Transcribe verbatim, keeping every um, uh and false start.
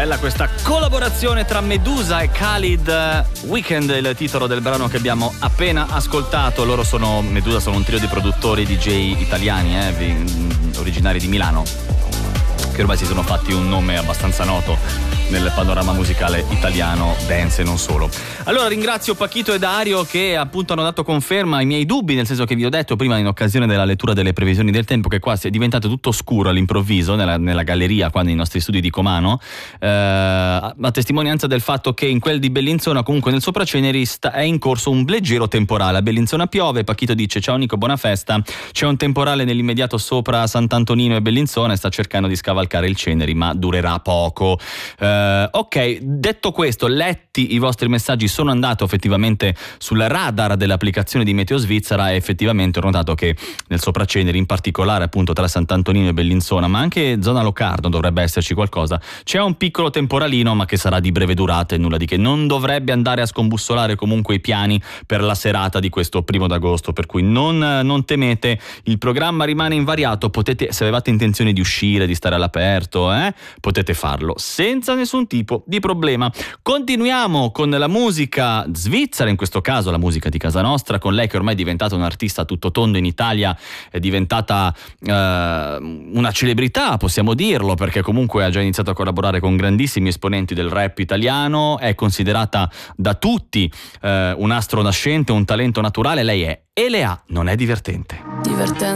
Bella questa collaborazione tra Medusa e Khalid. Weekend è il titolo del brano che abbiamo appena ascoltato. Loro sono, Medusa sono un trio di produttori D J italiani, eh, originari di Milano, che ormai si sono fatti un nome abbastanza noto nel panorama musicale italiano, dance e non solo. Allora ringrazio Pachito e Dario che appunto hanno dato conferma ai miei dubbi, nel senso che vi ho detto prima in occasione della lettura delle previsioni del tempo che qua si è diventato tutto scuro all'improvviso nella, nella galleria qua nei nostri studi di Comano, eh, a testimonianza del fatto che in quel di Bellinzona, comunque nel Sopraceneri, sta, è in corso un leggero temporale. A Bellinzona piove, Pachito dice ciao Nico, buona festa, c'è un temporale nell'immediato sopra Sant'Antonino e Bellinzona e sta cercando di scavalcare il Ceneri, ma durerà poco. Eh, ok, detto questo, letti i vostri messaggi, sono andato effettivamente sul radar dell'applicazione di Meteo Svizzera e effettivamente ho notato che nel Sopraceneri, in particolare appunto tra Sant'Antonino e Bellinzona, ma anche zona Locarno dovrebbe esserci qualcosa, c'è un piccolo temporalino ma che sarà di breve durata e nulla di che, non dovrebbe andare a scombussolare comunque i piani per la serata di questo primo d'agosto, per cui non, non temete, il programma rimane invariato, potete, se avevate intenzione di uscire, di stare all'aperto, eh, potete farlo senza nessun tipo di problema. Continuiamo con la musica svizzera, in questo caso la musica di casa nostra, con lei che ormai è diventata un artista a tutto tondo in Italia, è diventata eh, una celebrità, possiamo dirlo, perché comunque ha già iniziato a collaborare con grandissimi esponenti del rap italiano, è considerata da tutti eh, un astro nascente, un talento naturale, lei è Elea, non è divertente. Divertente.